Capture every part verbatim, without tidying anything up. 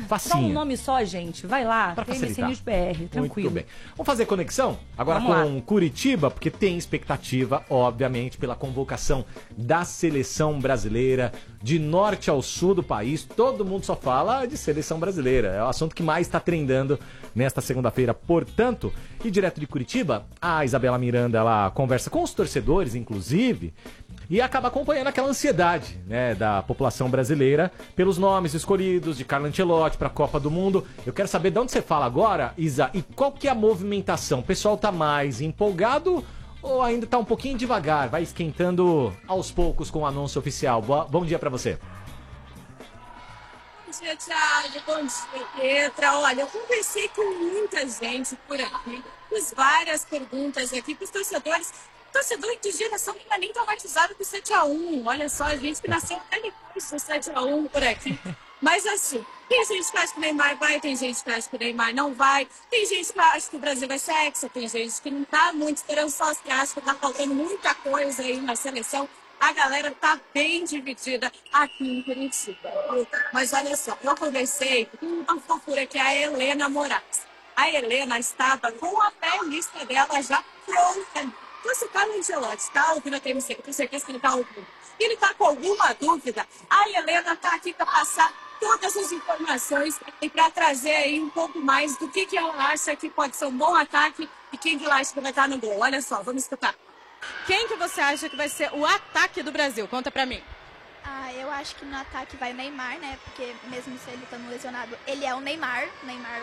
Facinho. Só um nome só, gente. Vai lá, Pra T M C facilitar. News B R, tranquilo. Muito bem. Vamos fazer conexão? Agora Vamos com lá. Curitiba, porque tem expectativa, obviamente, pela convocação da seleção brasileira de norte ao sul do país. Todo mundo só fala de seleção brasileira. É o assunto que mais está trendando nesta segunda-feira. Portanto, e direto de Curitiba, a Isabela Miranda, ela conversa com os torcedores, inclusive, e acaba acompanhando aquela ansiedade, né, da população brasileira pelos nomes escolhidos de Carlo Ancelotti para a Copa do Mundo. Eu quero saber de onde você fala agora, Isa, e qual que é a movimentação? O pessoal tá mais empolgado ou ainda tá um pouquinho devagar? Vai esquentando aos poucos com o anúncio oficial. Boa, bom dia para você. Bom dia, Thiago. Bom dia, Petra. Olha, eu conversei com muita gente por aqui, fiz várias perguntas aqui para os torcedores. Torcedor de geração que não é nem traumatizado com sete a um. Olha só, a gente que nasceu até depois do sete a um por aqui. Mas assim, tem gente que acha que o Neymar vai, tem gente que acha que o Neymar não vai, tem gente que acha que o Brasil vai ser hexa, tem gente que não tá muito esperançosa, que acha que tá faltando muita coisa aí na seleção. A galera tá bem dividida aqui em Curitiba. Mas olha só, eu conversei com uma fofura que é a Helena Moraes. A Helena estava com a pré-lista dela já pronta. Você tá no Ancelotti, está ouvindo a T M C, com certeza que ele está ouvindo. E ele está com alguma dúvida, a Helena está aqui para passar todas as informações e para trazer aí um pouco mais do que, que ela acha que pode ser um bom ataque e quem que ela acha que vai estar no gol. Olha só, vamos escutar. Quem que você acha que vai ser o ataque do Brasil? Conta pra mim. Ah, eu acho que no ataque vai Neymar, né? Porque mesmo se ele estando lesionado, ele é o Neymar. Neymar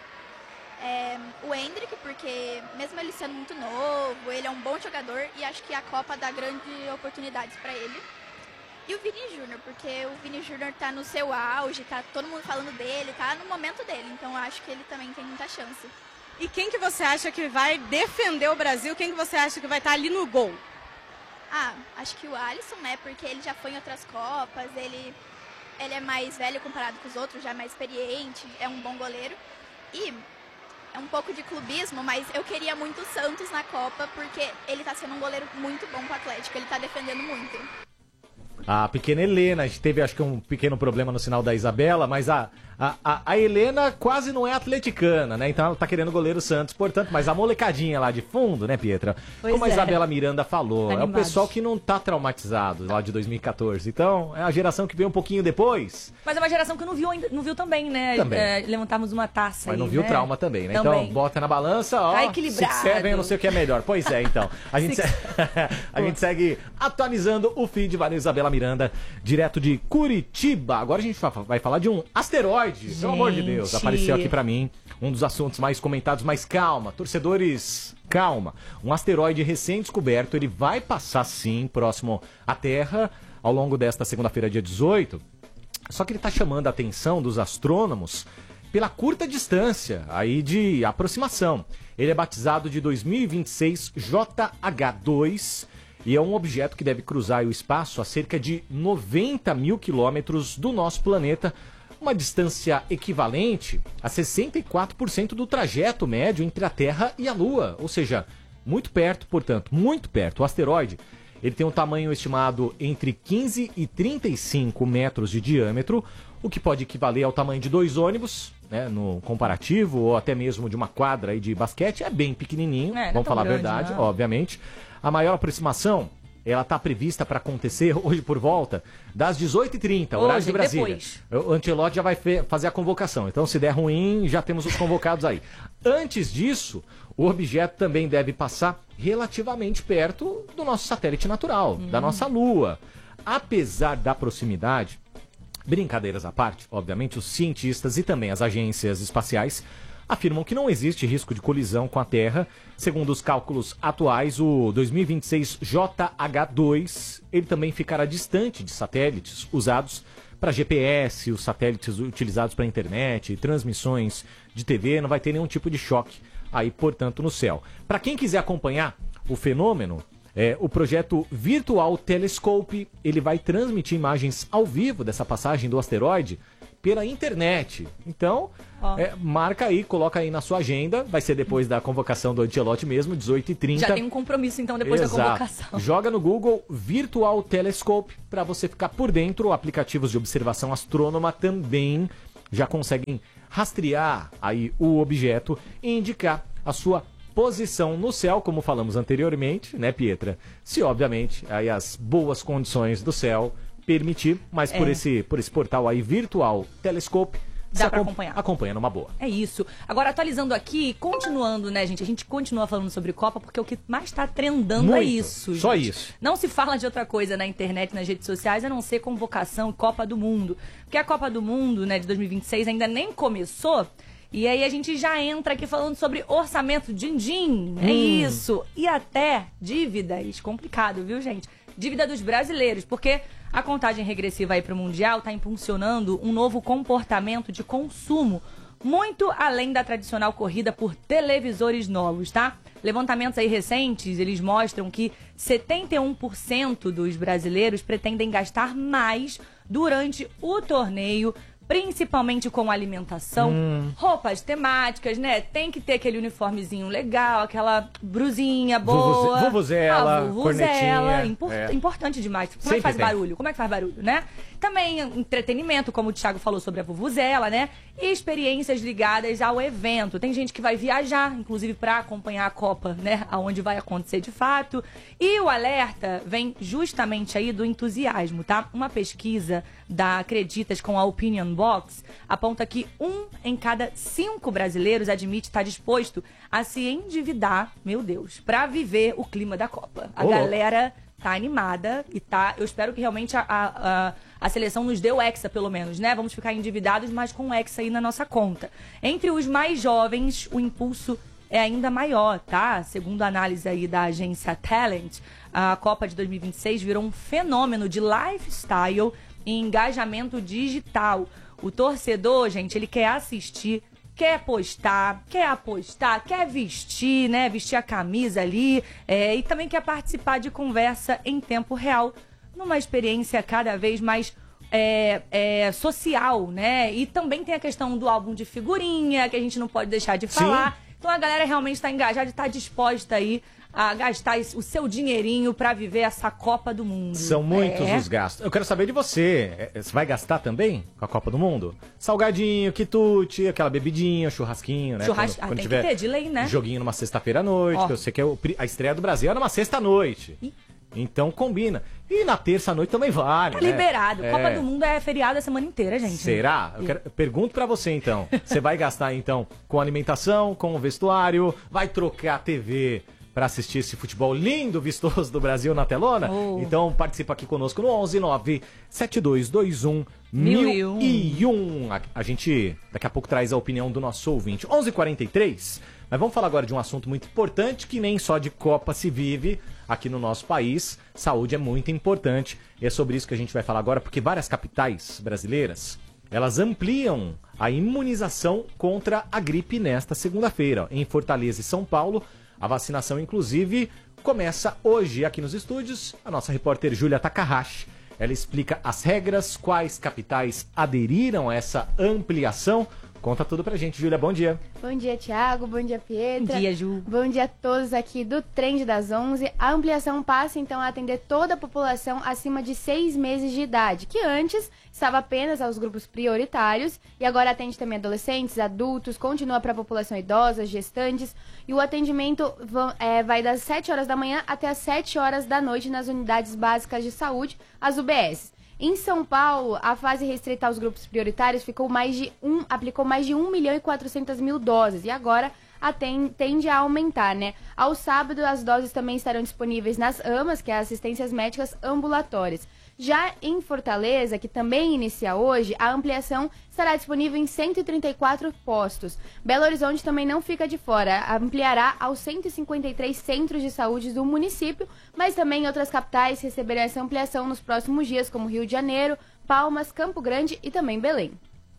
é o Endrick, porque mesmo ele sendo muito novo, ele é um bom jogador e acho que a Copa dá grandes oportunidades pra ele. E o Vini Júnior, porque o Vini Júnior tá no seu auge, tá todo mundo falando dele, tá no momento dele. Então acho que ele também tem muita chance. E quem que você acha que vai defender o Brasil? Quem que você acha que vai estar ali no gol? Ah, acho que o Alisson, né? Porque ele já foi em outras Copas, ele, ele é mais velho comparado com os outros, já é mais experiente, é um bom goleiro. E é um pouco de clubismo, mas eu queria muito o Santos na Copa, porque ele tá sendo um goleiro muito bom com o Atlético, ele tá defendendo muito. A pequena Helena, a gente teve acho que um pequeno problema no sinal da Isabela, mas a, a, a, a Helena quase não é atleticana, né? Então ela tá querendo o goleiro Santos, portanto, mas a molecadinha lá de fundo, né, Pietra? Pois Como a é. Isabela Miranda falou, é o Animados. pessoal que não tá traumatizado lá de dois mil e quatorze. Então, é a geração que veio um pouquinho depois, Mas é uma geração que não viu, ainda, não viu também, né? Também. É, levantarmos uma taça mas aí, não viu né? trauma também, né? Também. Então, bota na balança, ó, Tá equilibrado. Six Seven, eu não sei o que é melhor. Pois é, então. A gente, Six- se... a gente segue atualizando o feed, valeu Isabela Miranda, direto de Curitiba. Agora a gente fa- vai falar de um asteroide, pelo amor de Deus. Gente. Apareceu aqui pra mim um dos assuntos mais comentados, mas calma, torcedores, calma. Um asteroide recém-descoberto, ele vai passar sim próximo à Terra ao longo desta segunda-feira, dia dezoito. Só que ele tá chamando a atenção dos astrônomos pela curta distância aí de aproximação. Ele é batizado de dois mil e vinte e seis J H dois e é um objeto que deve cruzar o espaço a cerca de noventa mil quilômetros do nosso planeta, uma distância equivalente a sessenta e quatro por cento do trajeto médio entre a Terra e a Lua, ou seja, muito perto, portanto, muito perto. O asteroide, ele tem um tamanho estimado entre quinze e trinta e cinco metros de diâmetro, o que pode equivaler ao tamanho de dois ônibus, né, no comparativo, ou até mesmo de uma quadra aí de basquete. É bem pequenininho, É, não é vamos tão falar grande, a verdade, não. obviamente. A maior aproximação, ela está prevista para acontecer hoje por volta das dezoito e trinta, horário Hoje, de Brasília. depois. O Ancelotti já vai fe- fazer a convocação, então se der ruim, já temos os convocados aí. Antes disso, o objeto também deve passar relativamente perto do nosso satélite natural, da nossa Lua. Apesar da proximidade, brincadeiras à parte, obviamente, os cientistas e também as agências espaciais afirmam que não existe risco de colisão com a Terra. Segundo os cálculos atuais, o dois mil e vinte e seis J H dois, ele também ficará distante de satélites usados para G P S, os satélites utilizados para internet, transmissões de T V, não vai ter nenhum tipo de choque aí, portanto, no céu. Para quem quiser acompanhar o fenômeno, É, o projeto Virtual Telescope, ele vai transmitir imagens ao vivo dessa passagem do asteroide pela internet. Então, Ó. é, marca aí, coloca aí na sua agenda, vai ser depois da convocação do Ancelotti mesmo, dezoito e trinta. Já tem um compromisso, então, depois Exato. da convocação. Joga no Google Virtual Telescope para você ficar por dentro. Aplicativos de observação astrônoma também já conseguem rastrear aí o objeto e indicar a sua posição no céu, como falamos anteriormente, né, Pietra? Se, obviamente, aí as boas condições do céu permitir, mas é. por, esse, por esse portal aí virtual Telescope, dá pra acompanhar. Acompanha numa boa. É isso. Agora, atualizando aqui, continuando, né, gente? A gente continua falando sobre Copa, porque o que mais tá trendando Muito. é isso, gente. Só isso. Não se fala de outra coisa na internet, nas redes sociais, a não ser convocação e Copa do Mundo. Porque a Copa do Mundo, né, de dois mil e vinte e seis ainda nem começou. E aí a gente já entra aqui falando sobre orçamento, din-din, é Hum. isso. E até dívidas, complicado, viu, gente? Dívida dos brasileiros, porque a contagem regressiva aí para o Mundial está impulsionando um novo comportamento de consumo, muito além da tradicional corrida por televisores novos, tá? Levantamentos aí recentes, eles mostram que setenta e um por cento dos brasileiros pretendem gastar mais durante o torneio, principalmente com alimentação, hum. roupas temáticas, né? Tem que ter aquele uniformezinho legal, aquela brusinha boa. Vuvuzela, a vuvuzela, impor é. importante demais. Como Sempre é que faz tem. barulho? Como é que faz barulho, né? Também entretenimento, como o Thiago falou sobre a vuvuzela, né? E experiências ligadas ao evento. Tem gente que vai viajar, inclusive para acompanhar a Copa, né? Aonde vai acontecer de fato. E o alerta vem justamente aí do entusiasmo, tá? Uma pesquisa da Acreditas com a Opinion Box aponta que um em cada cinco brasileiros admite estar disposto a se endividar, meu Deus, para viver o clima da Copa. A Ô, galera tá animada e tá... Eu espero que realmente a, a, a seleção nos dê o Hexa, pelo menos, né? Vamos ficar endividados, mas com o Hexa aí na nossa conta. Entre os mais jovens, o impulso é ainda maior, tá? Segundo a análise aí da agência Talent, a Copa de dois mil e vinte e seis virou um fenômeno de lifestyle e engajamento digital. O torcedor, gente, ele quer assistir, quer postar, quer apostar, quer vestir, né? Vestir a camisa ali é, e também quer participar de conversa em tempo real, numa experiência cada vez mais é, é, social, né? E também tem a questão do álbum de figurinha, que a gente não pode deixar de falar. Sim. Então a galera realmente está engajada e está disposta aí a gastar o seu dinheirinho para viver essa Copa do Mundo. São muitos é. os gastos. Eu quero saber de você. Você vai gastar também com a Copa do Mundo? Salgadinho, quitute, aquela bebidinha, churrasquinho, né? Churrasco, quando, ah, quando tem tiver que ter, de lei, né? Joguinho numa sexta-feira à noite, Ó. que eu sei que é o, a estreia do Brasil é numa sexta-noite. Ih. Então combina. E na terça-noite também vale, Tá né? liberado. É. Copa do Mundo é feriado a semana inteira, gente. Será? Eu, quero, eu pergunto pra você então. Você vai gastar então com alimentação, com o vestuário, vai trocar a T V para assistir esse futebol lindo, vistoso do Brasil na telona? Oh. Então participa aqui conosco no onze nove sete dois dois um mil e um. A, a gente daqui a pouco traz a opinião do nosso ouvinte. onze e quarenta e três. Mas vamos falar agora de um assunto muito importante que nem só de Copa se vive aqui no nosso país. Saúde é muito importante e é sobre isso que a gente vai falar agora, porque várias capitais brasileiras, elas ampliam a imunização contra a gripe nesta segunda-feira. Em Fortaleza e São Paulo, a vacinação, inclusive, começa hoje aqui nos estúdios. A nossa repórter Júlia Takahashi, ela explica as regras, quais capitais aderiram a essa ampliação. Conta tudo pra gente, Júlia. Bom dia. Bom dia, Thiago. Bom dia, Pietra. Bom dia, Ju. Bom dia a todos aqui do Trend das onze. A ampliação passa, então, a atender toda a população acima de seis meses de idade, que antes estava apenas aos grupos prioritários e agora atende também adolescentes, adultos, continua para a população idosa, gestantes. E o atendimento é, vai das sete horas da manhã até as sete horas da noite nas unidades básicas de saúde, as U B S. Em São Paulo, a fase restrita aos grupos prioritários ficou mais de um, aplicou mais de um milhão e quatrocentas mil doses e agora atende, tende a aumentar, né? Ao sábado, as doses também estarão disponíveis nas A M As, que é assistências médicas ambulatórias. Já em Fortaleza, que também inicia hoje, a ampliação estará disponível em cento e trinta e quatro postos. Belo Horizonte também não fica de fora, ampliará aos cento e cinquenta e três centros de saúde do município, mas também outras capitais receberão essa ampliação nos próximos dias, como Rio de Janeiro, Palmas, Campo Grande e também Belém.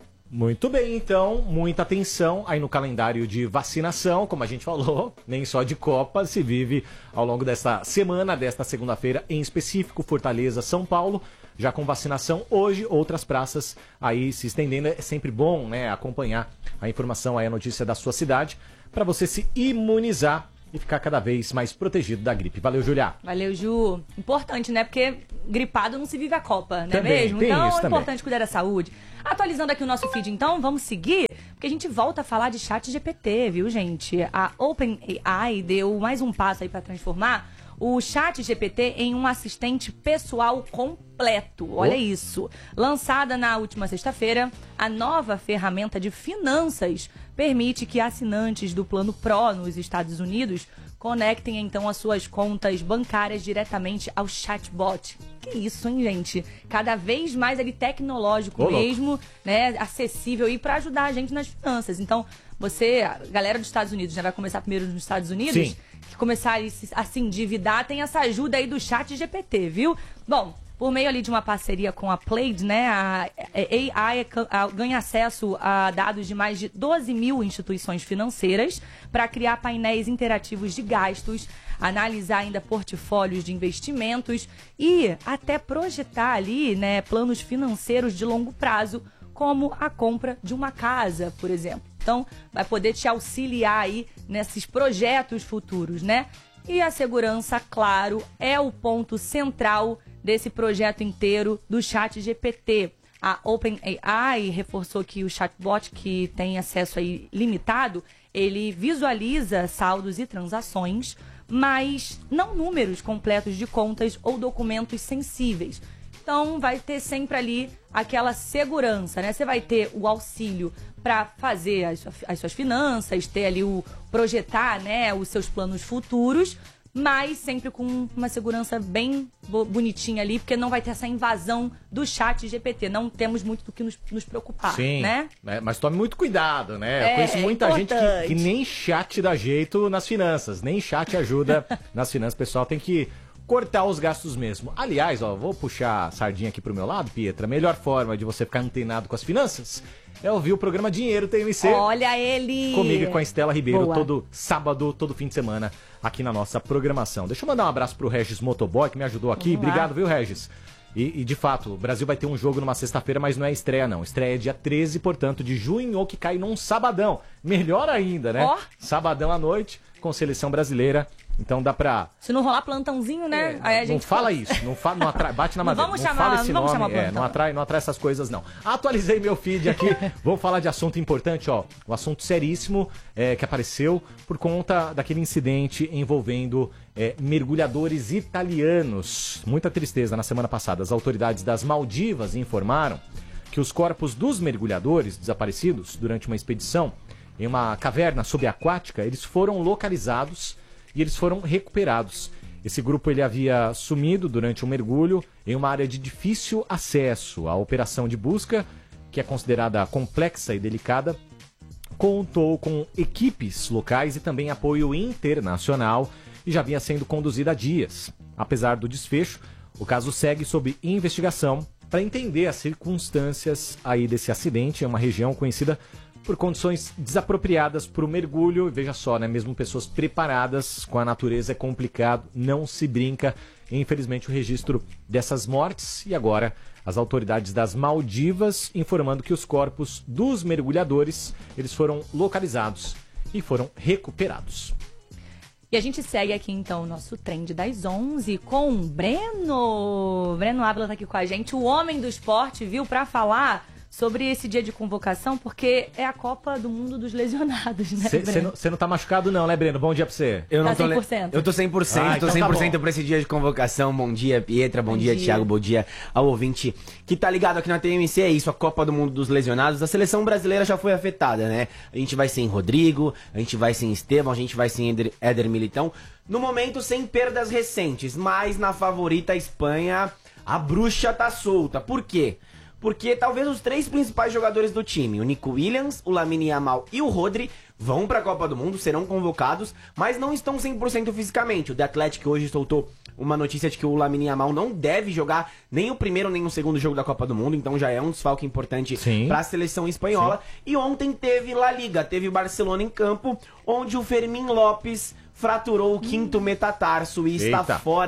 Muito bem, então, muita atenção aí no calendário de vacinação, como a gente falou, nem só de Copa se vive ao longo desta semana, desta segunda-feira em específico, Fortaleza, São Paulo, já com vacinação hoje, outras praças aí se estendendo. É sempre bom, né, acompanhar a informação aí, a notícia da sua cidade, para você se imunizar e ficar cada vez mais protegido da gripe. Valeu, Julia. Valeu, Ju. Importante, né? Porque gripado não se vive a Copa, não é Também, mesmo? tem Então isso é também. importante cuidar da saúde. Atualizando aqui o nosso feed, então, vamos seguir, porque a gente volta a falar de chat G P T, viu, gente? A OpenAI deu mais um passo aí para transformar o chat G P T em um assistente pessoal completo. Olha Oh. isso. Lançada na última sexta-feira, a nova ferramenta de finanças permite que assinantes do Plano Pro nos Estados Unidos conectem então as suas contas bancárias diretamente ao chatbot. Que isso, hein, gente? Cada vez mais ele tecnológico Ô, louco. mesmo, né? Acessível e para ajudar a gente nas finanças. Então, você, a galera dos Estados Unidos, né, vai começar primeiro nos Estados Unidos, Sim. que começar a se, a se endividar, tem essa ajuda aí do chat G P T, viu? Bom, por meio ali de uma parceria com a Plaid, né, a A I ganha acesso a dados de mais de doze mil instituições financeiras para criar painéis interativos de gastos, analisar ainda portfólios de investimentos e até projetar ali, né, planos financeiros de longo prazo, como a compra de uma casa, por exemplo. Então, vai poder te auxiliar aí nesses projetos futuros, né? E a segurança, claro, é o ponto central desse projeto inteiro do chat G P T. A OpenAI reforçou que o chatbot, que tem acesso aí limitado, ele visualiza saldos e transações, mas não números completos de contas ou documentos sensíveis. Então, vai ter sempre ali aquela segurança, né? Você vai ter o auxílio para fazer as, as suas finanças, ter ali o projetar, né, os seus planos futuros, mas sempre com uma segurança bem bo- bonitinha ali, porque não vai ter essa invasão do chat G P T. Não temos muito do que nos, nos preocupar, Sim, né? é, mas tome muito cuidado, né? É, Eu conheço muita gente que, importante. que nem chat dá jeito nas finanças, nem chat ajuda nas finanças. O pessoal tem que cortar os gastos mesmo. Aliás, ó, vou puxar a sardinha aqui pro meu lado, Pietra. A melhor forma de você ficar antenado com as finanças é ouvir o programa Dinheiro T M C. Olha ele! Comigo e com a Estela Ribeiro, Boa. todo sábado, todo fim de semana, aqui na nossa programação. Deixa eu mandar um abraço pro Regis Motoboy, que me ajudou aqui. Vamos lá. Obrigado, viu, Regis? E, e, de fato, o Brasil vai ter um jogo numa sexta-feira, mas não é estreia, não. Estreia é dia treze, portanto, de junho, que cai num sabadão. Melhor ainda, né? Ó. Sabadão à noite, com seleção brasileira. Então dá pra... Se não rolar plantãozinho, né? É, Aí a não gente fala isso, não, fa não atrai, bate na Não madeira. vamos não chamar- fala esse não vamos nome, chamar é, plantão. não atrai, não atrai essas coisas não. Atualizei meu feed aqui, vamos falar de assunto importante, ó, um assunto seríssimo é, que apareceu por conta daquele incidente envolvendo é, mergulhadores italianos. Muita tristeza na semana passada. As autoridades das Maldivas informaram que os corpos dos mergulhadores desaparecidos durante uma expedição em uma caverna subaquática, eles foram localizados e eles foram recuperados. Esse grupo ele havia sumido durante um mergulho em uma área de difícil acesso. A operação de busca, que é considerada complexa e delicada, contou com equipes locais e também apoio internacional e já vinha sendo conduzida há dias. Apesar do desfecho, o caso segue sob investigação para entender as circunstâncias aí desse acidente. É uma região conhecida por condições desapropriadas para o mergulho. Veja só, né? Mesmo pessoas preparadas com a natureza é complicado, não se brinca. Infelizmente, o registro dessas mortes e agora as autoridades das Maldivas informando que os corpos dos mergulhadores eles foram localizados e foram recuperados. E a gente segue aqui, então, o nosso trend das onze com o Breno. Breno Ávila tá aqui com a gente, o homem do esporte, viu, pra falar sobre esse dia de convocação, porque é a Copa do Mundo dos lesionados, né, Você Breno? não, não tá machucado não, né, Breno? Bom dia pra você. Eu não Tá tô le- cem por cento. Eu tô cem por cento, Ah, tô então cem por cento tá bom. pra esse dia de convocação. Bom dia, Pietra, bom, Bom dia, dia. Thiago, bom dia ao ouvinte que tá ligado aqui na T M C. É isso, a Copa do Mundo dos Lesionados. A seleção brasileira já foi afetada, né? A gente vai sem Rodrigo, a gente vai sem Estevão, a gente vai sem Éder, Éder Militão. No momento, sem perdas recentes, mas na favorita Espanha, a bruxa tá solta. Por quê? Porque talvez os três principais jogadores do time, o Nico Williams, o Lamine Yamal e o Rodri, vão para a Copa do Mundo, serão convocados, mas não estão cem por cento fisicamente. O The Athletic hoje soltou uma notícia de que o Lamine Yamal não deve jogar nem o primeiro nem o segundo jogo da Copa do Mundo, então já é um desfalque importante Sim. para a seleção espanhola. E ontem teve La Liga, teve o Barcelona em campo, onde o Fermín Lopes fraturou o quinto metatarso e está Eita. fora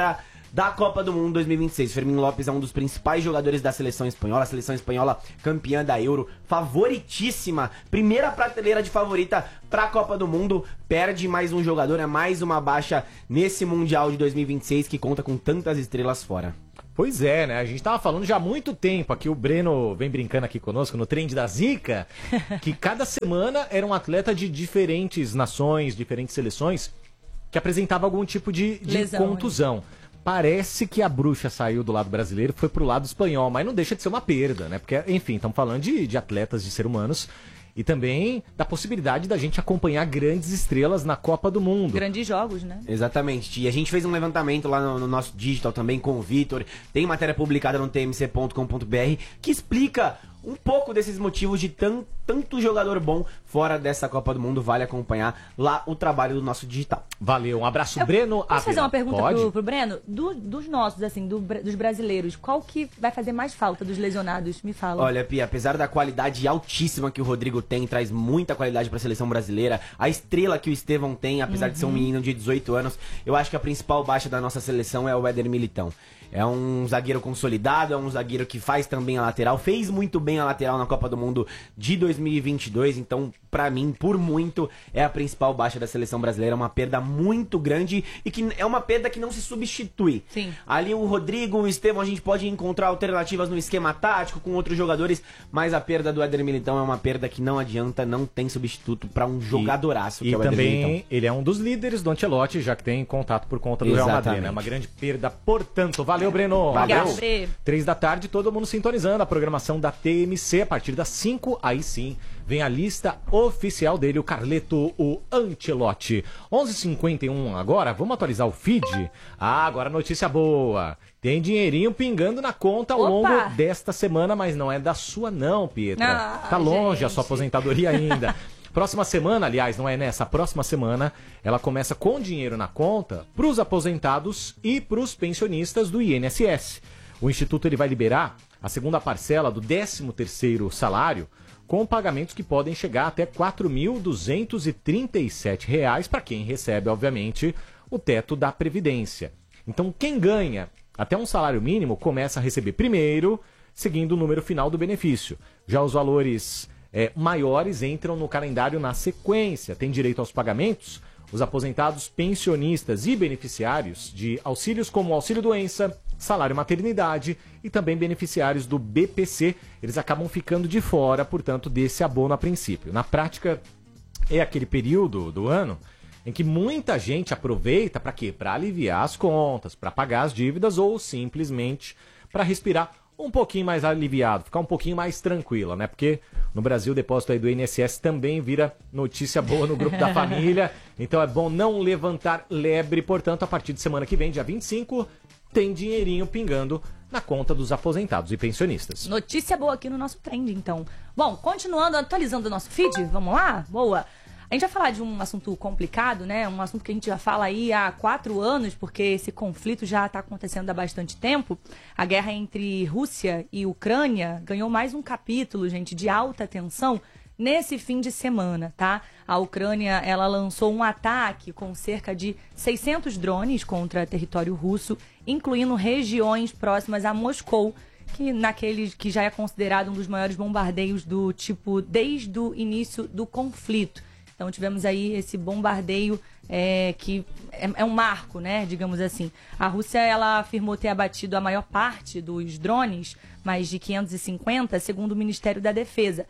da Copa do Mundo dois mil e vinte e seis. Fermín López é um dos principais jogadores da seleção espanhola, a seleção espanhola campeã da Euro, favoritíssima, primeira prateleira de favorita pra Copa do Mundo, perde mais um jogador, é mais uma baixa nesse Mundial de dois mil e vinte e seis que conta com tantas estrelas fora. Pois é, né? A gente tava falando já há muito tempo, aqui o Breno vem brincando aqui conosco no Trend da Zica, que cada semana era um atleta de diferentes nações, diferentes seleções, que apresentava algum tipo de, de Lesão, contusão. Hein? Parece que a bruxa saiu do lado brasileiro, foi pro lado espanhol, mas não deixa de ser uma perda, né? Porque, enfim, estamos falando de, de atletas, de seres humanos, e também da possibilidade da gente acompanhar grandes estrelas na Copa do Mundo. Grandes jogos, né? Exatamente. E a gente fez um levantamento lá no, no nosso digital também com o Vitor. Tem matéria publicada no t m c ponto com ponto b r que explica um pouco desses motivos de tan, tanto jogador bom fora dessa Copa do Mundo. Vale acompanhar lá o trabalho do nosso digital. Valeu, um abraço, Eu, Breno. Posso fazer uma pergunta Pode? pro, pro Breno? Do- dos nossos, assim, do- dos brasileiros, qual que vai fazer mais falta dos lesionados? Me fala. Olha, Pia, apesar da qualidade altíssima que o Rodrigo tem, traz muita qualidade pra seleção brasileira, a estrela que o Estevão tem, apesar Uhum. de ser um menino de dezoito anos, eu acho que a principal baixa da nossa seleção é o Éder Militão. É um zagueiro consolidado, é um zagueiro que faz também a lateral, fez muito bem a lateral na Copa do Mundo de dois mil e vinte e dois, então, pra mim, por muito, é a principal baixa da seleção brasileira, uma perda muito grande e que é uma perda que não se substitui. Sim. Ali o Rodrigo, o Estevão, a gente pode encontrar alternativas no esquema tático com outros jogadores, mas a perda do Éder Militão é uma perda que não adianta, não tem substituto pra um jogadoraço que E é o Éder também Militão. ele é um dos líderes do Ancelotti, já que tem contato por conta do Real Madrid, Exatamente. né? Uma grande perda, portanto. Valeu, Breno. Valeu. Obrigado, Bre. Três da tarde, todo mundo sintonizando a programação da T M C. A partir das cinco, aí sim, vem a lista oficial dele, o Carleto, o Ancelotti. onze e cinquenta e um agora, vamos atualizar o feed? Ah, agora notícia boa. Tem dinheirinho pingando na conta ao Opa! longo desta semana, mas não é da sua não, Pietra. Ah, tá longe a gente. sua aposentadoria ainda. Próxima semana, aliás, não é nessa, próxima semana, ela começa com dinheiro na conta para os aposentados e para os pensionistas do I N S S. O Instituto ele vai liberar a segunda parcela do décimo terceiro salário com pagamentos que podem chegar até quatro mil duzentos e trinta e sete reais para quem recebe, obviamente, o teto da Previdência. Então, quem ganha até um salário mínimo começa a receber primeiro, seguindo o número final do benefício. Já os valores É, maiores entram no calendário na sequência. Tem direito aos pagamentos os aposentados, pensionistas e beneficiários de auxílios como auxílio-doença, salário-maternidade e também beneficiários do B P C. Eles acabam ficando de fora, portanto, desse abono a princípio. Na prática, é aquele período do ano em que muita gente aproveita para quê? Para aliviar as contas, para pagar as dívidas ou simplesmente para respirar um pouquinho mais aliviado, ficar um pouquinho mais tranquila, né? Porque no Brasil o depósito aí do I N S S também vira notícia boa no grupo da família. Então é bom não levantar lebre. Portanto, a partir de semana que vem, dia vinte e cinco, tem dinheirinho pingando na conta dos aposentados e pensionistas. Notícia boa aqui no nosso trend, então. Bom, continuando, atualizando o nosso feed, vamos lá? Boa. A gente vai falar de um assunto complicado, né? Um assunto que a gente já fala aí há quatro anos, porque esse conflito já está acontecendo há bastante tempo. A guerra entre Rússia e Ucrânia ganhou mais um capítulo, gente, de alta tensão nesse fim de semana, tá? A Ucrânia, ela lançou um ataque com cerca de seiscentos drones contra território russo, incluindo regiões próximas a Moscou, que naquele que já é considerado um dos maiores bombardeios do tipo desde o início do conflito. Então tivemos aí esse bombardeio é, que é, é um marco, né, digamos assim. A Rússia, ela afirmou ter abatido a maior parte dos drones, mais de quinhentos e cinquenta, segundo o Ministério da Defesa.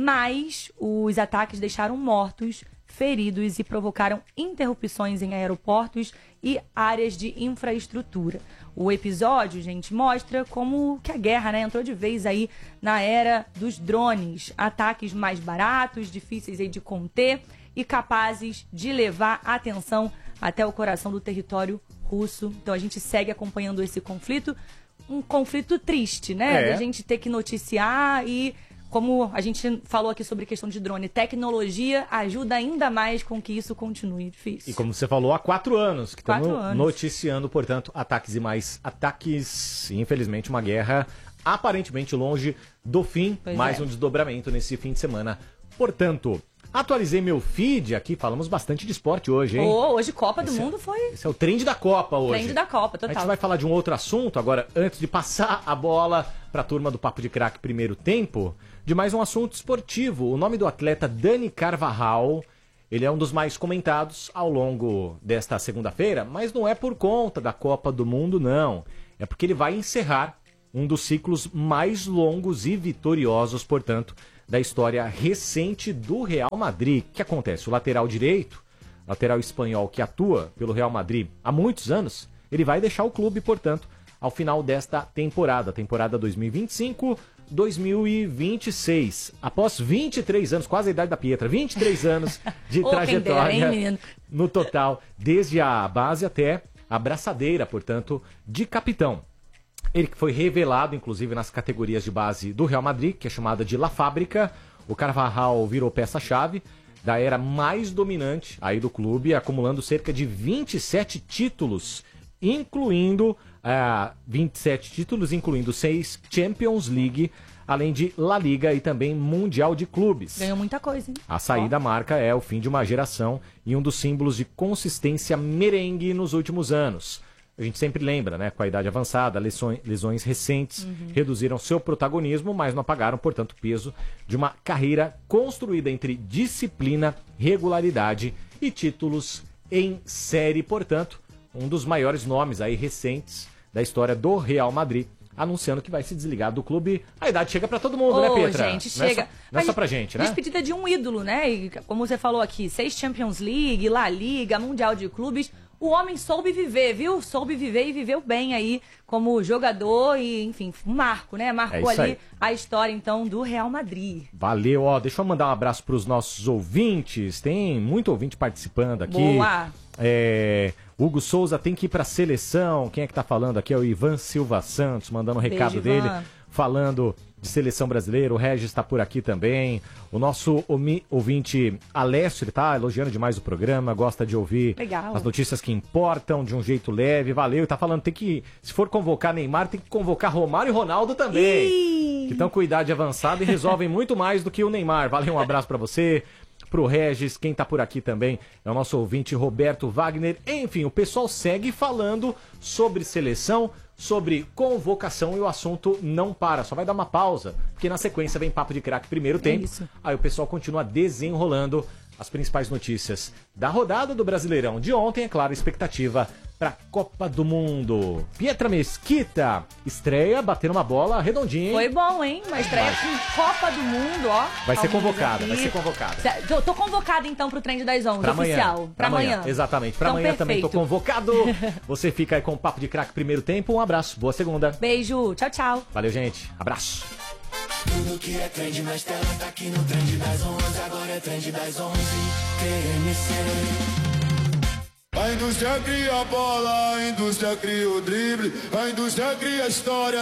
Mas os ataques deixaram mortos, feridos e provocaram interrupções em aeroportos e áreas de infraestrutura. O episódio, gente, mostra como que a guerra, né, entrou de vez aí na era dos drones. Ataques mais baratos, difíceis aí de conter e capazes de levar a atenção até o coração do território russo. Então a gente segue acompanhando esse conflito. Um conflito triste, né? É. Da gente ter que noticiar e... Como a gente falou aqui sobre questão de drone, tecnologia ajuda ainda mais com que isso continue difícil. E como você falou, há quatro anos que Quatro estamos anos. noticiando, portanto, ataques e mais ataques. E, infelizmente, uma guerra aparentemente longe do fim. Pois mais é. um desdobramento nesse fim de semana. Portanto, Atualizei meu feed aqui, falamos bastante de esporte hoje, hein? Oh, hoje Copa do Esse Mundo é, foi... Esse é o trend da Copa hoje. Trend da Copa, total. A gente vai falar de um outro assunto agora, antes de passar a bola para a turma do Papo de Craque Primeiro Tempo, de mais um assunto esportivo. O nome do atleta Dani Carvajal, ele é um dos mais comentados ao longo desta segunda-feira, mas não é por conta da Copa do Mundo, não. É porque ele vai encerrar um dos ciclos mais longos e vitoriosos, portanto, da história recente do Real Madrid. O que acontece? O lateral direito, lateral espanhol que atua pelo Real Madrid há muitos anos, ele vai deixar o clube, portanto, ao final desta temporada, temporada dois mil e vinte e cinco, dois mil e vinte e seis. Após vinte e três anos, quase a idade da Pietra, vinte e três anos de Ô, trajetória quem dera, hein, menino? no total, desde a base até a braçadeira, portanto, de capitão. Ele que foi revelado, inclusive, nas categorias de base do Real Madrid, que é chamada de La Fábrica. O Carvajal virou peça-chave da era mais dominante aí do clube, acumulando cerca de vinte e sete títulos, incluindo uh, vinte e sete títulos, incluindo seis Champions League, além de La Liga e também Mundial de Clubes. Ganhou muita coisa, hein? A saída Ó. marca é o fim de uma geração e um dos símbolos de consistência merengue nos últimos anos. A gente sempre lembra, né? Com a idade avançada, lesões, lesões recentes Uhum. reduziram seu protagonismo, mas não apagaram, portanto, o peso de uma carreira construída entre disciplina, regularidade e títulos em série. Portanto, um dos maiores nomes aí recentes da história do Real Madrid, anunciando que vai se desligar do clube. A idade chega pra todo mundo, Ô, né, Pietra? gente, Não é chega. só, não é só Mas pra gente, né? Despedida de um ídolo, né? E como você falou aqui, seis Champions League, La Liga, Mundial de Clubes. O homem soube viver, viu? Soube viver e viveu bem aí como jogador e, enfim, um marco, né? Marcou É isso ali aí. a história, então, do Real Madrid. Valeu, ó, deixa eu mandar um abraço pros nossos ouvintes, tem muito ouvinte participando aqui. Boa! É, Hugo Souza tem que ir pra seleção, quem é que tá falando aqui é o Ivan Silva Santos, mandando um recado Beijo, dele, Ivan. falando de seleção brasileira, o Regis tá por aqui também, o nosso omi- ouvinte Alessio, ele tá elogiando demais o programa, gosta de ouvir Legal. as notícias que importam de um jeito leve, valeu, e tá falando, tem que, se for convocar Neymar, tem que convocar Romário e Ronaldo também. Ih! Que estão com idade avançada e resolvem muito mais do que o Neymar. Valeu, um abraço pra você, pro Regis, quem tá por aqui também é o nosso ouvinte Roberto Wagner. Enfim, o pessoal segue falando sobre seleção, sobre convocação e o assunto não para, só vai dar uma pausa, porque na sequência vem Papo de Craque Primeiro Tempo. isso. Aí o pessoal continua desenrolando as principais notícias da rodada do Brasileirão de ontem, é claro, expectativa para Copa do Mundo. Pietra Mesquita estreia batendo uma bola redondinha. Foi bom, hein? Uma estreia com Copa do Mundo, ó. Vai ser Palmeiras convocada, aqui. vai ser convocada. Cê- Tô, tô convocada então pro Trend das onze, Pra oficial. amanhã. Pra amanhã. Exatamente. Pra Então, amanhã também tô perfeito. convocado. Você fica aí com o Papo de Craque Primeiro Tempo. Um abraço. Boa segunda. Beijo, tchau, tchau. Valeu, gente. Abraço. Tudo que é trend nas telas tá aqui no Trend das onze. Agora é Trend das onze. T M C. A indústria cria a bola, a indústria cria o drible, a indústria cria a história.